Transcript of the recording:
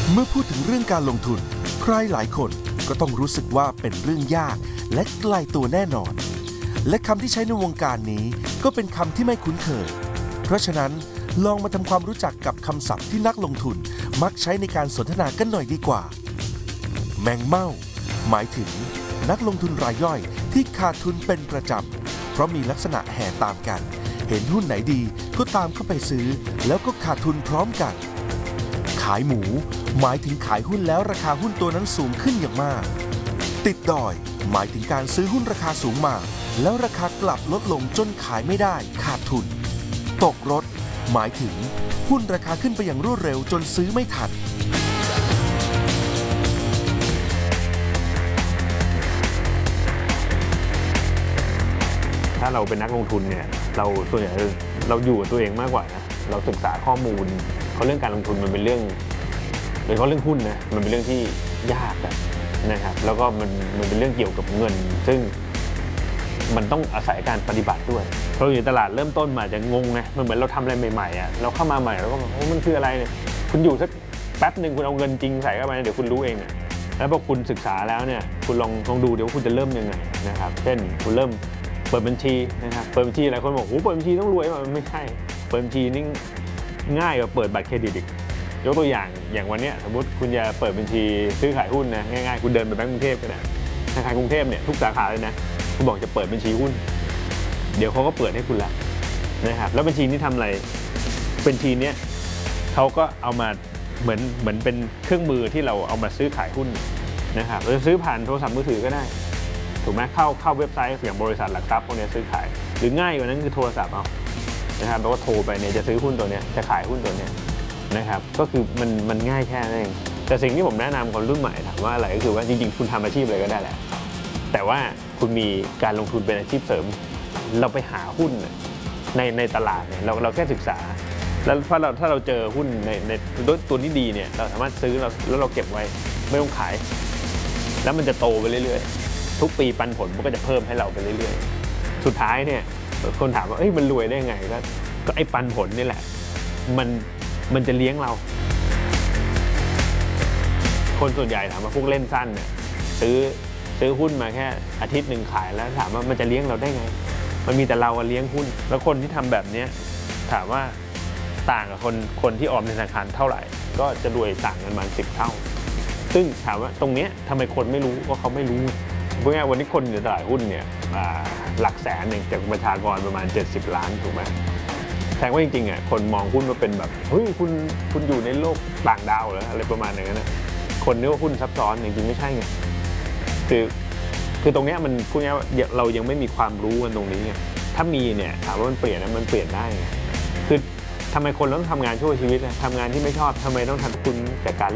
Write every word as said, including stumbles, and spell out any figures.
เมื่อพูดถึงเรื่องการลงทุนใครหลายคนก็ต้องรู้สึกว่าเป็นเรื่องยากและไกลตัวแน่นอนและคำที่ใช้ในวงการนี้ก็เป็นคำที่ไม่คุ้นเคยเพราะฉะนั้นลองมาทำความรู้จักกับคำศัพท์ที่นักลงทุนมักใช้ในการสนทนากันหน่อยดีกว่าแมงเม่าหมายถึงนักลงทุนรายย่อยที่ขาดทุนเป็นประจำเพราะมีลักษณะแห่ตามกันเห็นหุ้นไหนดีก็ตามเข้าไปซื้อแล้วก็ขาดทุนพร้อมกันขายหมูหมายถึงขายหุ้นแล้วราคาหุ้นตัวนั้นสูงขึ้นอย่างมากติดดอยหมายถึงการซื้อหุ้นราคาสูงมาแล้วราคากลับลดลงจนขายไม่ได้ขาดทุนตกรถหมายถึงหุ้นราคาขึ้นไปอย่างรวดเร็วจนซื้อไม่ทันถ้าเราเป็นนักลงทุนเนี่ยเราส่วนใหญ่เราอยู่กับตัวเองมากกว่านะเราศึกษาข้อมูลเขาเรื่องการลงทุนมันเป็นเรื่องโดยเฉพาะเรื่องหุ้นนะมันเป็นเรื่องที่ยากนะครับแล้วก็มันมันเป็นเรื่องเกี่ยวกับเงินซึ่งมันต้องอาศัยการปฏิบัติด้วยเพราะอยู่ในตลาดเริ่มต้นมาจะงงนะมันเหมือนเราทำอะไรใหม่ๆอ่ะเราเข้ามาใหม่แล้วก็แบบมันคืออะไรเนี่ยคุณอยู่สักแป๊บหนึ่งคุณเอาเงินจริงใส่เข้าไปเดี๋ยวคุณรู้เองเนี่ยแล้วพอคุณศึกษาแล้วเนี่ยคุณลองลองดูเดี๋ยวคุณจะเริ่มยังไงนะครับเช่นคุณเริ่มเปิดบัญชีนะครับเปิดบัญชีหลายคนบอกโอ้เปิดบัญชีต้องรวยมันไม่ใช่เปิดบัญชีนี่ง่ายกว่าเปิดบัตรเครดิตอีกยกตัวอย่างอย่างวันนี้สมมติคุณจะเปิดบัญชีซื้อขายหุ้นนะง่ายๆคุณเดินไปแบงก์กรุงเทพก็ได้ธนาคารกรุงเทพเนี่ยทุกสาขาเลยนะคุณบอกจะเปิดบัญชีหุ้นเดี๋ยวเขาก็เปิดให้คุณแล้วนะครับแล้วบัญชีนี้ทำอะไรบัญชีนี้เขาก็เอามาเหมือนเหมือนเป็นเครื่องมือที่เราเอามาซื้อขายหุ้นนะครับเราจะซื้อผ่านโทรศัพท์มือถือก็ได้ถูกไหมเข้าเข้าเว็บไซต์อย่างบริษัทหลักทรัพย์พวกนี้ซื้อขายหรือง่ายกว่านั้นคือโทรศัพท์เอานะครับเราก็โทรไปเนี่ยจะซื้อหุ้นตัวนี้จะขายหุ้นตัวนี้นะครับก็คือมันมันง่ายแค่นั้นเองแต่สิ่งที่ผมแนะนำคนรุ่นใหม่ถามว่าอะไรก็คือว่าจริงๆคุณทำอาชีพอะไรก็ได้แหละแต่ว่าคุณมีการลงทุนเป็นอาชีพเสริมเราไปหาหุ้นในในตลาดเนี่ยเราเราแค่ศึกษาแล้วถ้าเราถ้าเราเจอหุ้นในในตัวนี้ดีเนี่ยเราสามารถซื้อเราแล้วเราเก็บไว้ไม่ต้องขายแล้วมันจะโตไปเรื่อยๆทุกปีปันผลมันก็จะเพิ่มให้เราไปเรื่อยๆสุดท้ายเนี่ยคนถามว่าเอ้ยมันรวยได้ไงก็ก็ไอ้ปันผลนี่แหละมันมันจะเลี้ยงเราคนส่วนใหญ่ถามว่าพวกเล่นสั้นเนี่ยซื้อซื้อหุ้นมาแค่อาทิตย์หนึ่งขายแล้วถามว่ามันจะเลี้ยงเราได้ไงมันมีแต่เราเลี้ยงหุ้นแล้วคนที่ทำแบบนี้ถามว่าต่างกับคนคนที่ออมในธนาคารเท่าไหร่ก็จะรวยต่างกันประมาณสิบเท่าซึ่งถามว่าตรงนี้ทำไมคนไม่รู้ก็เขาไม่รู้เพราะงั้นวันนี้คนในตลาดหุ้นเนี่ยหลักแสนเองจากประชากรประมาณเจ็ดสิบล้านถูกไหมแสดงว่าจริงๆอ่ะคนมองหุ้นว่าเป็นแบบเฮ้ยคุณคุณอยู่ในโลกต่างดาวเหรออะไรประมาณอย่างนั้นนะคนนึกว่าหุ้นซับซ้อนจริงๆไม่ใช่ไงคือคือตรงนี้มันพูดง่ายว่าเรายังไม่มีความรู้กันตรงนี้ไงถ้ามีเนี่ยถามว่ามันเปลี่ยนนะมันเปลี่ยนได้ไงคือทำไมคนต้องทำงานชั่วชีวิตทำงานที่ไม่ชอบทำไมต้องทำคุณจากการ